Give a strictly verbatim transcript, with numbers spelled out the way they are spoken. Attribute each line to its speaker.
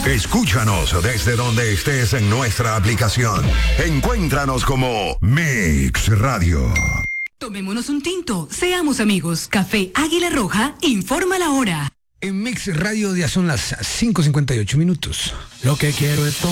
Speaker 1: Escúchanos desde donde estés en nuestra aplicación. Encuéntranos como Mix Radio.
Speaker 2: Tomémonos un tinto, seamos amigos. Café Águila Roja informa la hora.
Speaker 3: En Mix Radio ya son las cinco cincuenta y ocho minutos.
Speaker 4: Lo que quiero es